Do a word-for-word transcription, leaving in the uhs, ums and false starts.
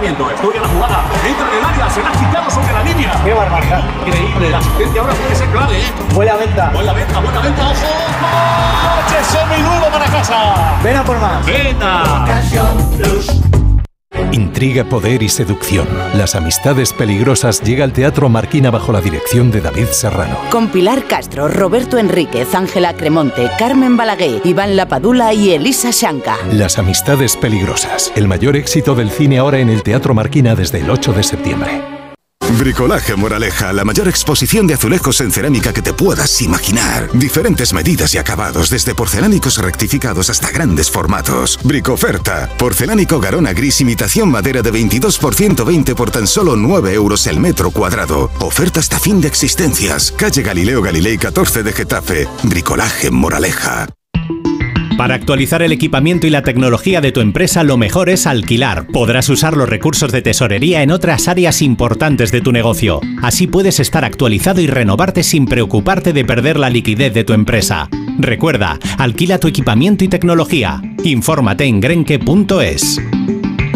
planteamiento, estudia la jugada, entra en el área, se la ha quitado sobre la línea. ¡Qué barbaridad! Increíble, la asistencia ahora puede ser clave, ¿eh? Buena venta. Buena venta, buena venta, ojo. ¡Coche semiduro para casa! Ven a por más. ¡Venta! Intriga, poder y seducción. Las amistades peligrosas llega al Teatro Marquina bajo la dirección de David Serrano. Con Pilar Castro, Roberto Enríquez, Ángela Cremonte, Carmen Balaguer, Iván Lapadula y Elisa Shanka. Las amistades peligrosas. El mayor éxito del cine ahora en el Teatro Marquina desde el ocho de septiembre. Bricolaje Moraleja, la mayor exposición de azulejos en cerámica que te puedas imaginar. Diferentes medidas y acabados, desde porcelánicos rectificados hasta grandes formatos. Bricoferta, porcelánico Garona gris imitación madera de veintidós por ciento veinte por tan solo nueve euros el metro cuadrado. Oferta hasta fin de existencias. Calle Galileo Galilei catorce de Getafe. Bricolaje Moraleja. Para actualizar el equipamiento y la tecnología de tu empresa, lo mejor es alquilar. Podrás usar los recursos de tesorería en otras áreas importantes de tu negocio. Así puedes estar actualizado y renovarte sin preocuparte de perder la liquidez de tu empresa. Recuerda, alquila tu equipamiento y tecnología. Infórmate en grenke punto es.